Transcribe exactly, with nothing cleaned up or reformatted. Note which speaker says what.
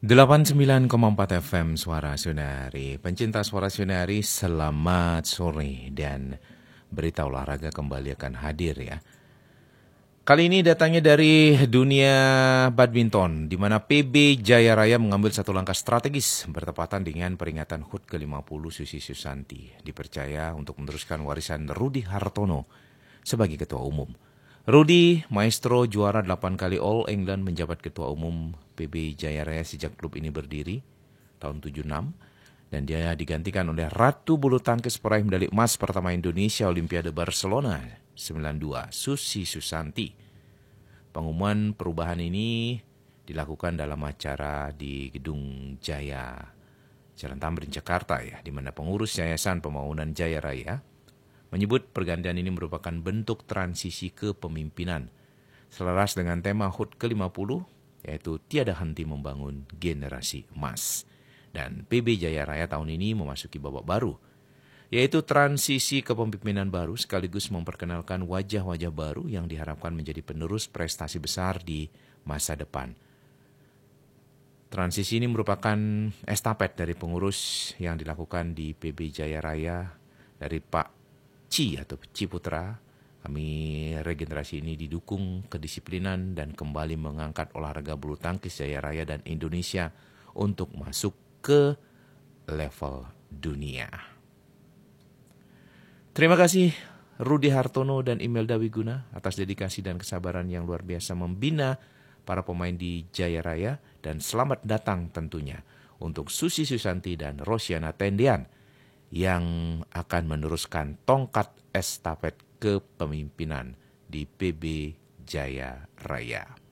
Speaker 1: delapan puluh sembilan koma empat F M Suara Sunari. Pencinta Suara Sunari, selamat sore dan berita olahraga kembali akan hadir ya. Kali ini datangnya dari dunia badminton, di mana P B Jaya Raya mengambil satu langkah strategis bertepatan dengan peringatan H U T ke lima puluh Susi Susanti. Dipercaya untuk meneruskan warisan Rudi Hartono sebagai ketua umum. Rudi, maestro juara delapan kali All England, menjabat ketua umum P B Jaya Raya sejak klub ini berdiri tahun tujuh puluh enam, dan dia digantikan oleh Ratu Bulu Tangkis peraih medali emas pertama Indonesia Olimpiade Barcelona sembilan puluh dua, Susi Susanti. Pengumuman perubahan ini dilakukan dalam acara di Gedung Jaya Jalan Tamrin, Jakarta ya, di mana pengurus Yayasan Pembangunan Jaya Raya menyebut pergantian ini merupakan bentuk transisi kepemimpinan selaras dengan tema H U T ke lima puluh, yaitu tiada henti membangun generasi emas. Dan P B Jaya Raya tahun ini memasuki babak baru, yaitu transisi kepemimpinan baru sekaligus memperkenalkan wajah-wajah baru yang diharapkan menjadi penerus prestasi besar di masa depan. Transisi ini merupakan estafet dari pengurus yang dilakukan di P B Jaya Raya dari Pak Ci atau Ciputra. Kami regenerasi ini didukung kedisiplinan dan kembali mengangkat olahraga bulu tangkis Jaya Raya dan Indonesia untuk masuk ke level dunia. Terima kasih Rudi Hartono dan Imelda Wiguna atas dedikasi dan kesabaran yang luar biasa membina para pemain di Jaya Raya, dan selamat datang tentunya untuk Susi Susanti dan Rosiana Tendian yang akan meneruskan tongkat estafet kepemimpinan di P B Jaya Raya.